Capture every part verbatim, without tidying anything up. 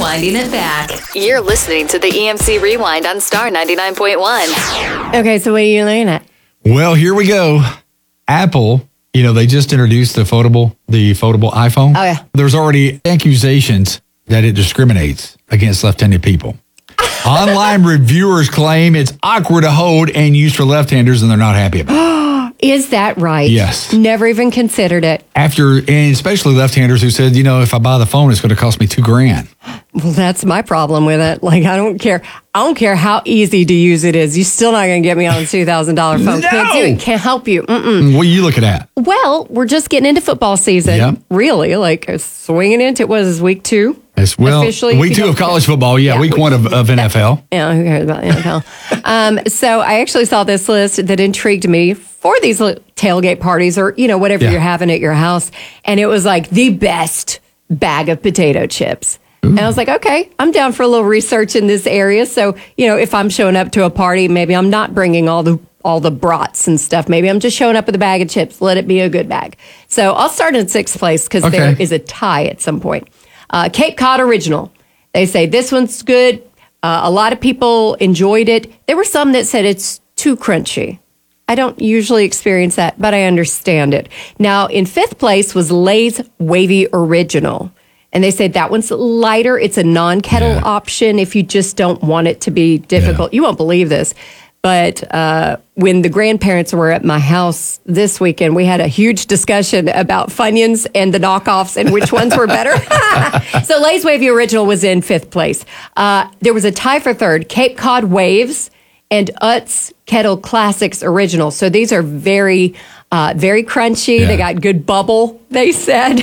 Rewinding it back. You're listening to the E M C Rewind on Star ninety-nine point one. Okay, so what are you looking at? Well, here we go. Apple, you know, they just introduced the foldable, the foldable iPhone. Oh, yeah. There's already accusations that it discriminates against left-handed people. Online reviewers claim it's awkward to hold and use for left-handers, and they're not happy about it. Is that right? Yes. Never even considered it. After, and especially left-handers who said, you know, if I buy the phone, it's going to cost me two grand. Well, that's my problem with it. Like, I don't care. I don't care how easy to use it is. You're still not going to get me on a two thousand dollars phone. No! Can't do it. Can't help you. Mm-mm. What are you looking at? Well, we're just getting into football season. Yep. Really, like swinging into it was week two. As well, Officially, week two of college football. Yeah, Yeah, week week- one of, of N F L. Yeah, who cares about the N F L? um, so I actually saw this list that intrigued me for these li- tailgate parties or, you know, whatever Yeah. you're having at your house. And it was like the best bag of potato chips. Ooh. And I was like, okay, I'm down for a little research in this area. So, you know, if I'm showing up to a party, maybe I'm not bringing all the all the brats and stuff. Maybe I'm just showing up with a bag of chips. Let it be a good bag. So I'll start in sixth place because Okay. there is a tie at some point. Uh, Cape Cod Original. They say this one's good. Uh, a lot of people enjoyed it. There were some that said it's too crunchy. I don't usually experience that, but I understand it. Now, in fifth place was Lay's Wavy Original. And they said that one's lighter. It's a non-kettle Yeah. option if you just don't want it to be difficult. Yeah. You won't believe this. But uh, when the grandparents were at my house this weekend, we had a huge discussion about Funyuns and the knockoffs and which ones were better. So Lay's Wavy Original was in fifth place. Uh, there was a tie for third, Cape Cod Waves and Utz Kettle Classics Original. So these are very, uh, very crunchy. Yeah. They got good bubble, they said.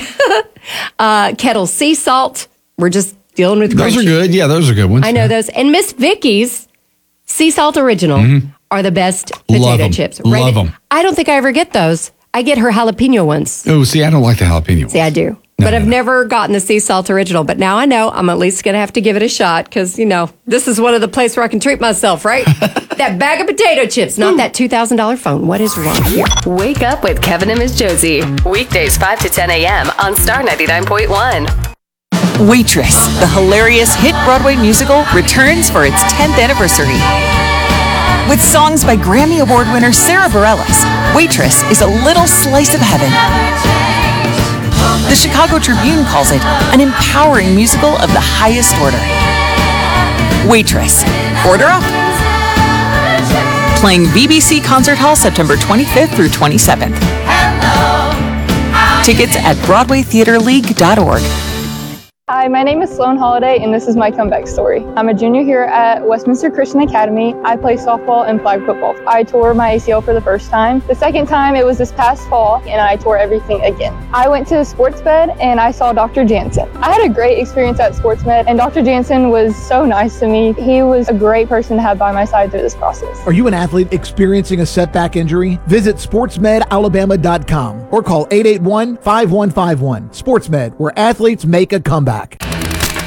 uh, Kettle Sea Salt. We're just dealing with Those crunchy. are good. Yeah, those are good ones. I know those. And Miss Vicky's Sea Salt Original are the best potato Love 'em. chips. Love 'em. I don't think I ever get those. I get her jalapeno ones. Oh, see, I don't like the jalapeno. See, I do. No, but no, I've no. never gotten the Sea Salt Original. But now I know I'm at least going to have to give it a shot because, you know, this is one of the places where I can treat myself, right? That bag of potato chips, not that two thousand dollars phone. What is wrong here? Wake up with Kevin and Miss Josie. Weekdays five to ten a.m. on Star ninety-nine point one. Waitress, the hilarious hit Broadway musical, returns for its tenth anniversary. With songs by Grammy Award winner Sarah Bareilles, Waitress is a little slice of heaven. The Chicago Tribune calls it an empowering musical of the highest order. Waitress, order up. Playing B B C Concert Hall September twenty-fifth through twenty-seventh. Tickets at broadway theater league dot org. Hi, my name is Sloan Holiday, and this is my comeback story. I'm a junior here at Westminster Christian Academy. I play softball and flag football. I tore my A C L for the first time. The second time, it was this past fall, and I tore everything again. I went to Sports Med, and I saw Doctor Jansen. I had a great experience at Sports Med, and Doctor Jansen was so nice to me. He was a great person to have by my side through this process. Are you an athlete experiencing a setback injury? Visit sports med alabama dot com or call eight eight one, five one five one. SportsMed, where athletes make a comeback.